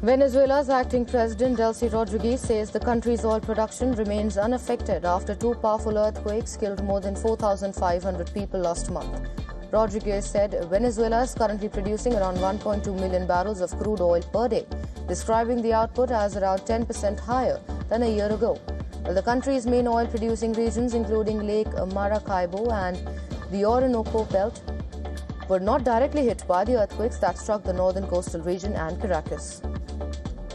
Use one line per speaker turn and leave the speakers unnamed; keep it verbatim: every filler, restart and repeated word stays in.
Venezuela's acting president Delcy Rodriguez says the country's oil production remains unaffected after two powerful earthquakes killed more than four thousand five hundred people last month. Rodriguez said Venezuela is currently producing around one point two million barrels of crude oil per day, describing the output as around ten percent higher than a year ago. Well, the country's main oil-producing regions, including Lake Maracaibo and the Orinoco Belt, were not directly hit by the earthquakes that struck the northern coastal region and Caracas.